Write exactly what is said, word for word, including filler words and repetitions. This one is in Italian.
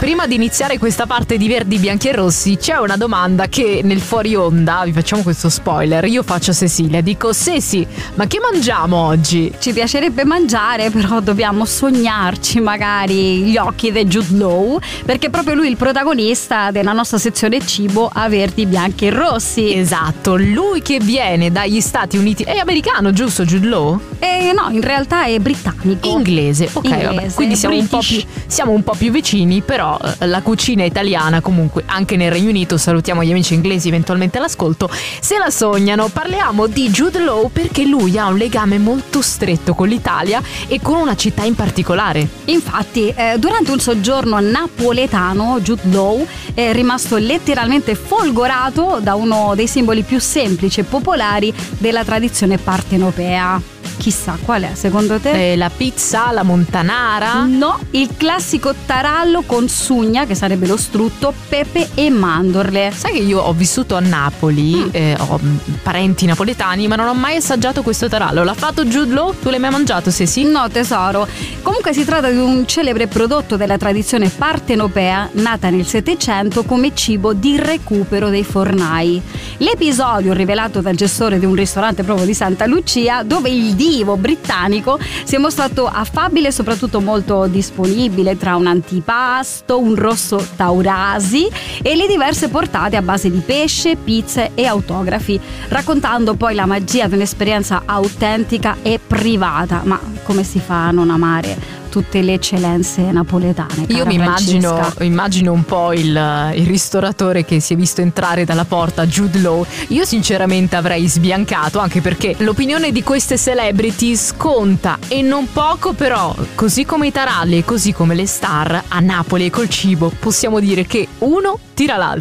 prima di iniziare questa parte di Verdi, Bianchi e Rossi, c'è una domanda che nel fuori onda, vi facciamo questo spoiler, io faccio a Cecilia, dico Ceci, ma che mangiamo oggi? Ci piacerebbe mangiare, però dobbiamo sognarci magari gli occhi di Jude Law, perché proprio lui è il protagonista della nostra sezione cibo a Verdi, Bianchi e Rossi. Esatto, lui che viene dagli Stati Uniti, è americano giusto Jude Law? Eh no, in realtà è britannico. Inglese, ok, Inglese, vabbè, quindi siamo un, po più, siamo un po' più vicini, però eh, la cucina italiana comunque anche nel Regno Unito, salutiamo gli amici inglesi eventualmente all'ascolto, se la sognano. Parliamo di Jude Law perché lui ha un legame molto stretto con l'Italia e con una città in particolare. Infatti eh, durante un soggiorno napoletano Jude Law è rimasto letteralmente folgorato da uno dei simboli più semplici e popolari della tradizione partenopea. Chissà qual è secondo te? Eh, la pizza, la montanara? No, il classico tarallo con sugna, che sarebbe lo strutto, pepe e mandorle. Sai che io ho vissuto a Napoli, mm. eh, ho parenti napoletani, ma non ho mai assaggiato questo tarallo. L'ha fatto Jude Law? Tu l'hai mai mangiato, se sì? No tesoro. Comunque si tratta di un celebre prodotto della tradizione partenopea, nata nel Settecento come cibo di recupero dei fornai. L'episodio rivelato dal gestore di un ristorante proprio di Santa Lucia, dove il divo britannico si è mostrato affabile e soprattutto molto disponibile tra un antipasto, un rosso taurasi e le diverse portate a base di pesce, pizze e autografi, raccontando poi la magia di un'esperienza autentica e privata. Ma come si fa a non amare tutte le eccellenze napoletane? Io mi immagino, immagino un po' il, il ristoratore che si è visto entrare dalla porta Jude Law. Io sinceramente avrei sbiancato, anche perché l'opinione di queste celebrities conta e non poco, però così come i taralli e così come le star a Napoli e col cibo possiamo dire che uno tira l'altro.